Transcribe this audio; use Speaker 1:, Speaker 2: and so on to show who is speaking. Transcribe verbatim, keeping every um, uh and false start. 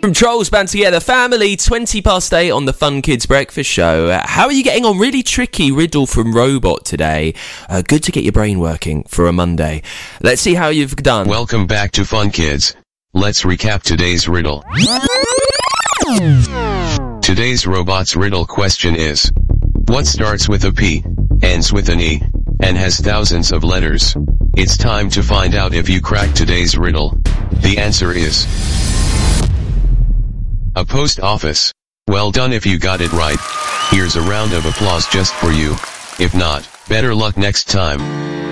Speaker 1: From Trolls Band Together Family, twenty past eight on the Fun Kids Breakfast Show. How are you getting on? Really tricky riddle from Robot today. Uh, good to get your brain working for a Monday. Let's see how you've done.
Speaker 2: Welcome back to Fun Kids. Let's recap today's riddle. Today's Robot's riddle question is: what starts with a P, ends with an E, and has thousands of letters? It's time to find out if you cracked today's riddle. The answer is a post office. Well done if you got it right. Here's a round of applause just for you. If not, better luck next time.